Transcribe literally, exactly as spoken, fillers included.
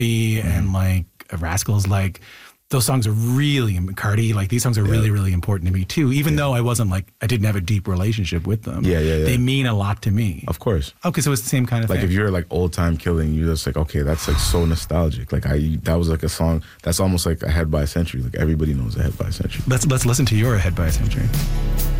mm-hmm. and like Rascals, like those songs are really, Cardi, like these songs are yeah. really, really important to me too, even yeah. though I wasn't like, I didn't have a deep relationship with them. Yeah, yeah, yeah. They mean a lot to me. Of course. Okay, so it's the same kind of like thing. Like if you're like Old Time Killing, you're just like, okay, that's like so nostalgic. Like I, that was like a song that's almost like Ahead by a Century. Like everybody knows Ahead by a Century. Let's, let's listen to your Ahead by a Century.